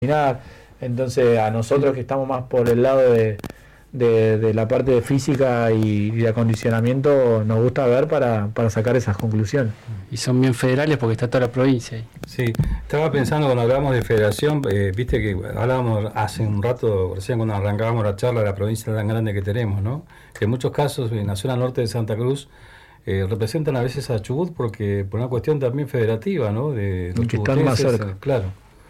Entonces a nosotros que estamos más por el lado de la parte de física y de acondicionamiento nos gusta ver para sacar esas conclusiones. Y son bien federales porque está toda la provincia ahí. Sí, estaba pensando cuando hablamos de federación, viste que hablábamos hace un rato, recién cuando arrancábamos la charla, de la provincia tan grande que tenemos, ¿no? Que en muchos casos en la zona norte de Santa Cruz representan a veces a Chubut porque por una cuestión también federativa, ¿no? De los que están más cerca. Claro.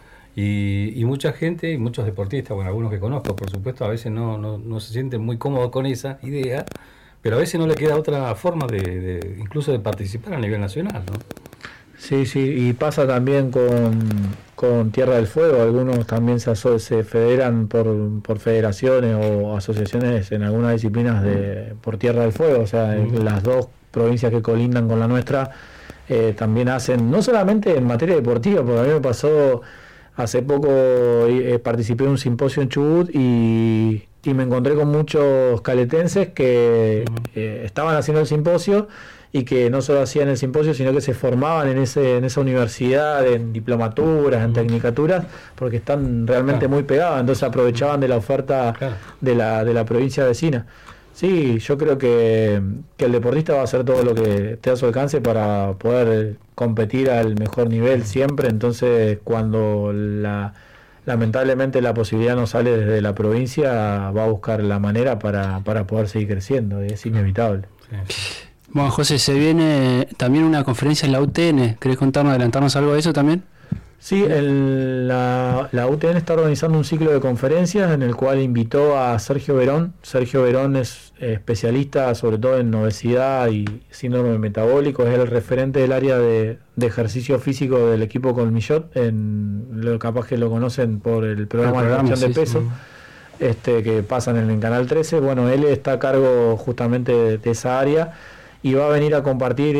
Y mucha gente y muchos deportistas, bueno, algunos que conozco, por supuesto, a veces no se sienten muy cómodos con esa idea, pero a veces no le queda otra forma incluso de participar a nivel nacional, ¿no? Sí, y pasa también con Tierra del Fuego. Algunos también se federan por federaciones o asociaciones en algunas disciplinas por Tierra del Fuego, o sea, en las dos provincias que colindan con la nuestra también hacen, no solamente en materia deportiva, porque a mí me pasó hace poco, participé en un simposio en Chubut y me encontré con muchos caletenses que estaban haciendo el simposio y que no solo hacían el simposio, sino que se formaban en esa universidad, en diplomaturas, en tecnicaturas, porque están realmente muy pegados, entonces aprovechaban de la oferta de la provincia vecina. Sí, yo creo que el deportista va a hacer todo lo que esté a su alcance para poder competir al mejor nivel siempre, entonces cuando lamentablemente la posibilidad no sale desde la provincia, va a buscar la manera para poder seguir creciendo, es inevitable. Sí. Bueno, José, se viene también una conferencia en la UTN, ¿querés adelantarnos algo de eso también? Sí, la UTN está organizando un ciclo de conferencias en el cual invitó a Sergio Verón. Sergio Verón es especialista sobre todo en obesidad y síndrome metabólico, es el referente del área de ejercicio físico del equipo Colmillot, capaz que lo conocen por el programa de reducción de peso, que pasan en el Canal 13. Bueno, él está a cargo justamente de esa área y va a venir a compartir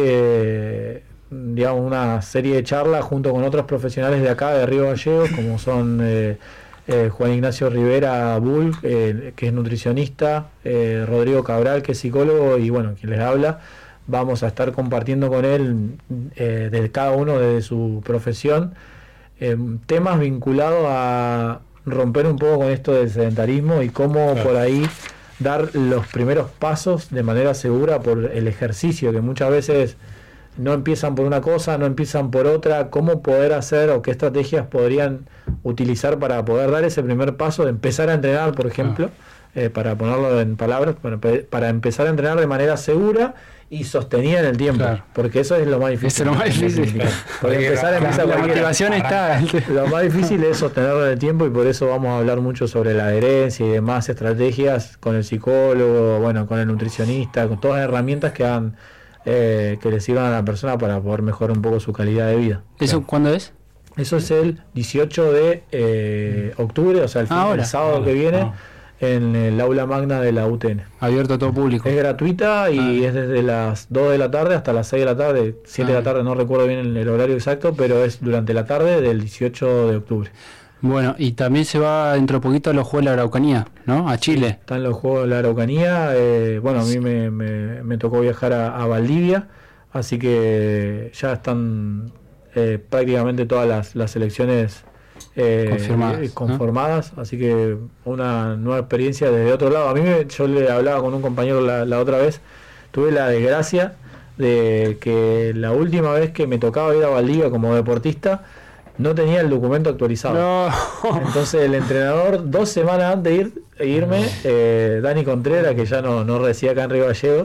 una serie de charlas junto con otros profesionales de acá de Río Gallegos, como son Juan Ignacio Rivera Bull, que es nutricionista, Rodrigo Cabral, que es psicólogo, y bueno, quien les habla. Vamos a estar compartiendo con él de cada uno de su profesión temas vinculados a romper un poco con esto del sedentarismo y cómo por ahí dar los primeros pasos de manera segura por el ejercicio, que muchas veces no empiezan por una cosa, no empiezan por otra, cómo poder hacer o qué estrategias podrían utilizar para poder dar ese primer paso de empezar a entrenar, por ejemplo, para ponerlo en palabras, para empezar a entrenar de manera segura y sostenida en el tiempo, porque eso es lo más difícil. Eso es lo más difícil. Porque empezar empieza la motivación está. Lo más difícil es sostenerlo en el tiempo y por eso vamos a hablar mucho sobre la adherencia y demás estrategias con el psicólogo, bueno, con el nutricionista, con todas las herramientas que hagan que le sirvan a la persona para poder mejorar un poco su calidad de vida. ¿Eso cuándo es? Eso es el 18 de octubre, o sea, el sábado que viene, en el aula magna de la UTN. Abierto a todo público. Es gratuita y es desde las 2 de la tarde hasta las 6 de la tarde, 7 de la tarde, no recuerdo bien el horario exacto, pero es durante la tarde del 18 de octubre. Bueno, y también se va dentro de poquito a los Juegos de la Araucanía, ¿no? A Chile. Sí, están los Juegos de la Araucanía. A mí me tocó viajar a Valdivia, así que ya están prácticamente todas las selecciones conformadas, ¿no? Así que una nueva experiencia desde otro lado. Yo le hablaba con un compañero la otra vez, tuve la desgracia de que la última vez que me tocaba ir a Valdivia como deportista, no tenía el documento actualizado. No. Entonces el entrenador, 2 semanas antes de irme, Dani Contreras, que ya no reside acá en Río Gallegos,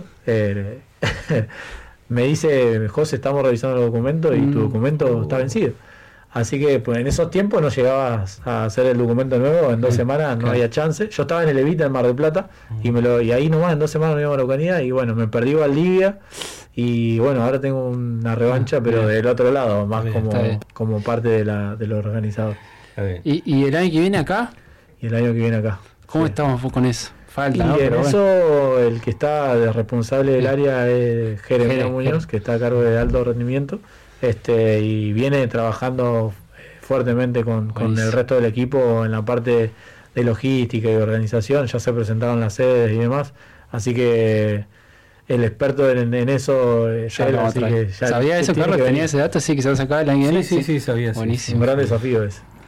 me dice: José, estamos revisando el documento y tu documento está vencido. Así que pues, en esos tiempos no llegabas a hacer el documento nuevo, en 2 semanas no había chance. Yo estaba en el Evita en Mar del Plata y ahí nomás en 2 semanas me iba a Araucanía y bueno, me perdí Valdivia. Y bueno, ahora tengo una revancha, pero del otro lado, más como parte de lo organizado. ¿Y el año que viene acá? Y el año que viene acá. ¿Cómo estamos con eso? Falta, y ¿no? en eso el que está de responsable del área es Jeremías Muñoz, que está a cargo de alto rendimiento, y viene trabajando fuertemente con el resto del equipo en la parte de logística y organización. Ya se presentaron las sedes y demás, así que el experto en eso ¿Sabía eso, Carlos? ¿Tenía ese dato? Sí, que se va a sacar el año que viene. Sí, sabía. Buenísimo. Un gran desafío ese.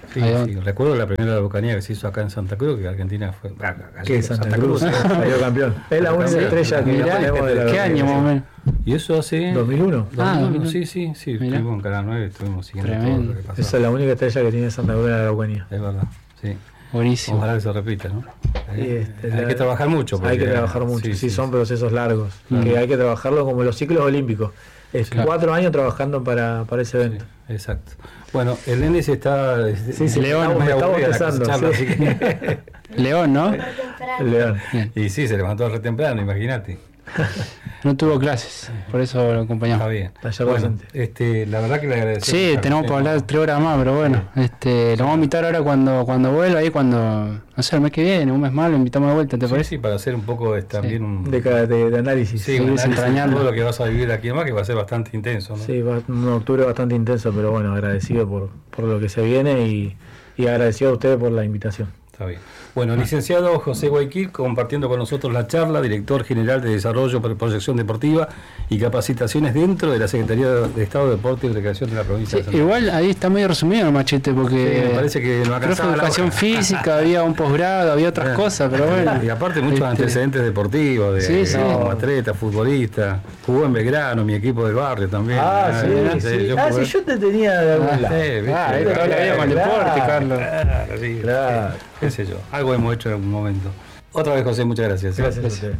Sí, sí. Recuerdo la primera Araucanía que se hizo acá en Santa Cruz, que Argentina fue... ¿Qué Santa Cruz? Salió campeón. Es la única estrella que tenemos de la... ¿Qué año, más o menos? Y eso hace... 2001. 2001, sí. Estuvimos en Canal 9, estuvimos siguiendo todo lo que pasaba. Esa es la única estrella que tiene Santa Cruz en la Araucanía. Es verdad, sí. Buenísimo. Ojalá que se repita, ¿no? Hay que trabajar mucho. Hay que trabajar mucho, sí, son procesos largos. Que hay que trabajarlo como los ciclos olímpicos. Es 4 años trabajando para ese evento. Sí, exacto. Bueno, el nene se está... Sí, León, me está bostezando. Así que... León, ¿no? León. Y sí, se levantó re temprano, imagínate. No tuvo clases, por eso lo acompañamos. Está bien. Bueno, la verdad que le agradecemos. Sí, tenemos que hablar 3 horas más, pero bueno, lo vamos a invitar ahora cuando vuelva, ahí no sé, el mes que viene, un mes más, lo invitamos de vuelta, ¿te parece? Sí, para hacer un poco también un... De análisis. Sí, un análisis todo lo que vas a vivir aquí más, que va a ser bastante intenso, ¿no? Sí, un octubre bastante intenso, pero bueno, agradecido por lo que se viene y agradecido a ustedes por la invitación. Está bien. Bueno, licenciado José Guayquil, compartiendo con nosotros la charla, director general de Desarrollo, Proyección Deportiva y Capacitaciones dentro de la Secretaría de Estado de Deporte y Recreación de la provincia de Santa Cruz. Igual ahí está medio resumido el Machete, porque me parece que no creo que educación física, había un posgrado, había otras cosas, pero bueno. Y aparte muchos antecedentes deportivos, de atleta, futbolista, jugó en Belgrano, mi equipo del barrio también. Yo te tenía de algún lado. Toda la vida con el deporte, Carlos. Claro. Qué sé yo, algo hemos hecho en algún momento. Otra vez, José, muchas gracias. Gracias a usted.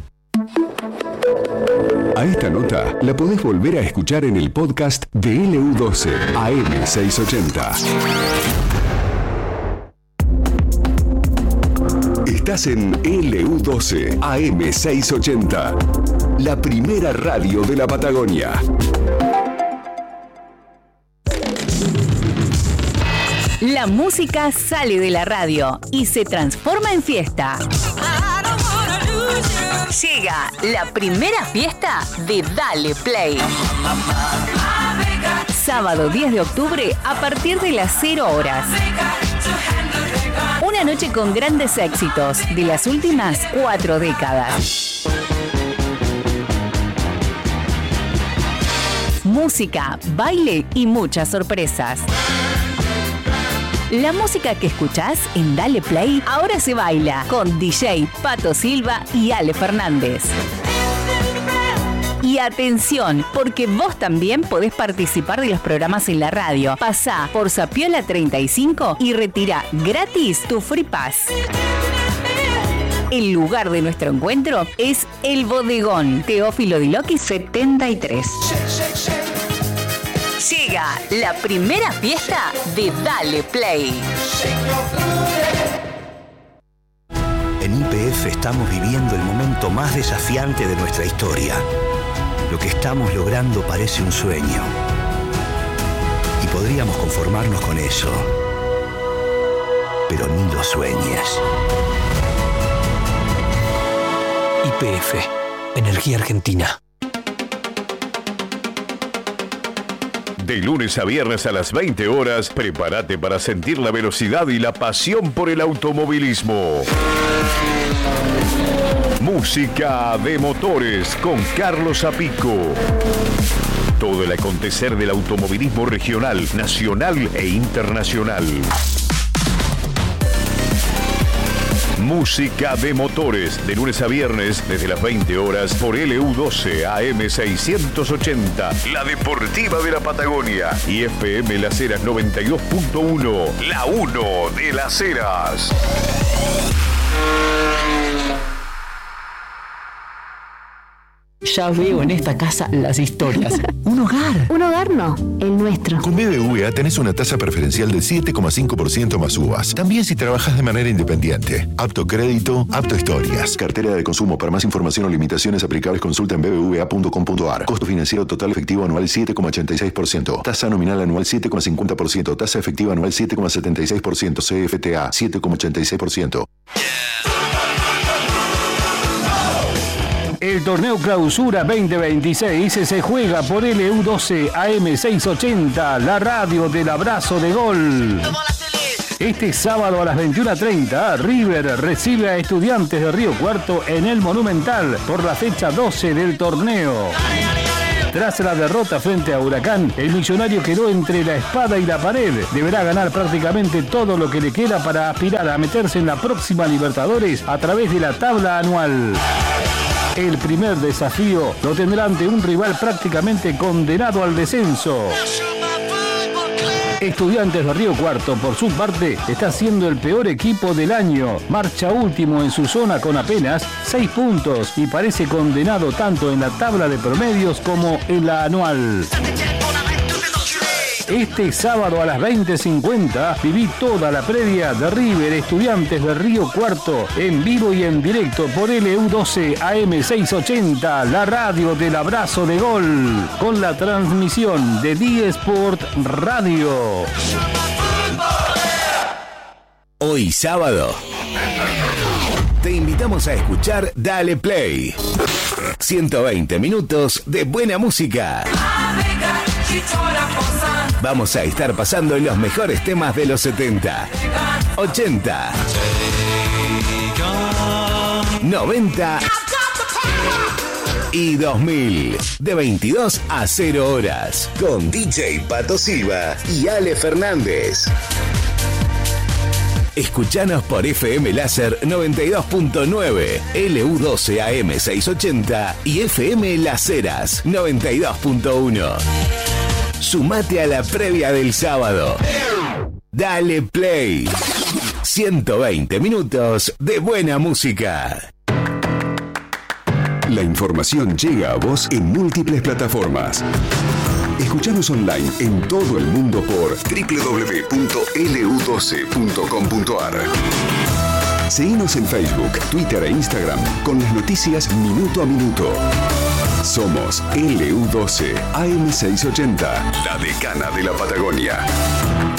A esta nota la podés volver a escuchar en el podcast de LU12 AM680. Estás en LU12 AM680, la primera radio de la Patagonia. La música sale de la radio y se transforma en fiesta. Llega la primera fiesta de Dale Play. Sábado 10 de octubre a partir de las 0 horas. Una noche con grandes éxitos de las últimas 4 décadas. Música, baile y muchas sorpresas. La música que escuchás en Dale Play ahora se baila con DJ Pato Silva y Ale Fernández. Y atención, porque vos también podés participar de los programas en la radio. Pasá por Sapiola 35 y retira gratis tu Free Pass. El lugar de nuestro encuentro es El Bodegón, Teófilo Diloqui 73. Llega la primera fiesta de Dale Play. En YPF estamos viviendo el momento más desafiante de nuestra historia. Lo que estamos logrando parece un sueño. Y podríamos conformarnos con eso. Pero ni lo sueñes. YPF, Energía Argentina. De lunes a viernes a las 20 horas, prepárate para sentir la velocidad y la pasión por el automovilismo. Música de motores con Carlos Apico. Todo el acontecer del automovilismo regional, nacional e internacional. Música de motores, de lunes a viernes, desde las 20 horas, por LU12 AM680, la deportiva de la Patagonia, y FM Las Heras 92.1, la 1 de Las Heras. Ya veo en esta casa las historias. Un hogar. Un hogar no, el nuestro. Con BBVA tenés una tasa preferencial del 7,5% más uvas. También si trabajas de manera independiente. Apto crédito, apto historias. Cartera de consumo. Para más información o limitaciones aplicables consulta en bbva.com.ar. Costo financiero total efectivo anual 7,86%. Tasa nominal anual 7,50%. Tasa efectiva anual 7,76%. CFTA 7,86%. El torneo Clausura 2026 se juega por LU12 AM680, la radio del abrazo de gol. Este sábado a las 21:30, River recibe a Estudiantes de Río Cuarto en el Monumental por la fecha 12 del torneo. Tras la derrota frente a Huracán, el millonario quedó entre la espada y la pared. Deberá ganar prácticamente todo lo que le queda para aspirar a meterse en la próxima Libertadores a través de la tabla anual. El primer desafío lo tendrá ante un rival prácticamente condenado al descenso. Estudiantes de Río Cuarto, por su parte, está siendo el peor equipo del año. Marcha último en su zona con apenas 6 puntos y parece condenado tanto en la tabla de promedios como en la anual. Este sábado a las 20:50 viví toda la previa de River Estudiantes de Río Cuarto en vivo y en directo por LU12 AM680, la radio del abrazo de gol, con la transmisión de D-Sport Radio. Hoy sábado te invitamos a escuchar Dale Play. 120 minutos de buena música. Vamos a estar pasando los mejores temas de los 70, 80, 90 y 2000, de 22 a 0 horas, con DJ Pato Silva y Ale Fernández. Escuchanos por FM Láser 92.9, LU12 AM680 y FM Las Heras 92.1. Sumate a la previa del sábado. Dale Play. 120 minutos de buena música. La información llega a vos en múltiples plataformas. Escuchanos online en todo el mundo por www.lu12.com.ar. Seguinos en Facebook, Twitter e Instagram con las noticias minuto a minuto. Somos LU12 AM680, la decana de la Patagonia.